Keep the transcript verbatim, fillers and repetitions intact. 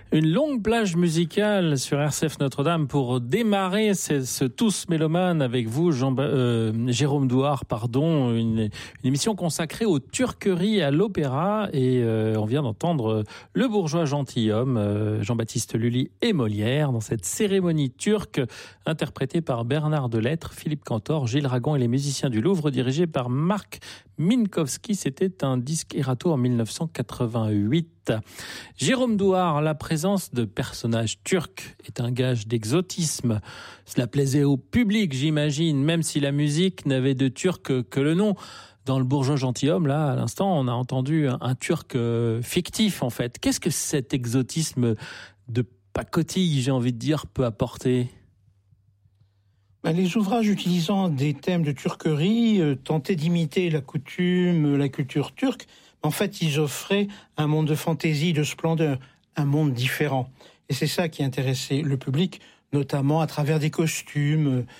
Une longue plage musicale sur R C F Notre-Dame pour démarrer ce, ce Tous Mélomanes avec vous, Jean, euh, Jérôme Douard, pardon, une, une émission consacrée aux turqueries à l'opéra et euh, on vient d'entendre le bourgeois gentilhomme, euh, Jean-Baptiste Lully et Molière dans cette cérémonie turque interprétée par Bernard Delettre, Philippe Cantor, Gilles Ragon et les musiciens du Louvre dirigés par Marc Minkowski. C'était un disque Erato en dix-neuf cent quatre-vingt-huit. Jérôme Douard, la présence de personnages turcs est un gage d'exotisme. Cela plaisait au public, j'imagine, même si la musique n'avait de turc que le nom. Dans le bourgeois gentilhomme, là, à l'instant, on a entendu un, un turc euh, fictif, en fait. Qu'est-ce que cet exotisme de pacotille, j'ai envie de dire, peut apporter ? Ben, les ouvrages utilisant des thèmes de turquerie euh, tentaient d'imiter la coutume, la culture turque. En fait, ils offraient un monde de fantaisie, de splendeur, un monde différent. Et c'est ça qui intéressait le public, notamment à travers des costumes,